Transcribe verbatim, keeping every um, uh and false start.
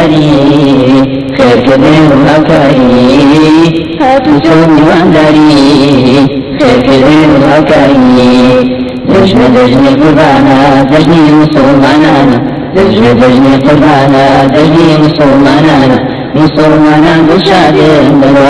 داري خير كبير وهكاري هاتوا سوي وانداري خير كبير وهكاري دجن دجن قربانا دجني مسلمانا دجن دجن قربانا دجني مسلمانا مسلمانا بشادر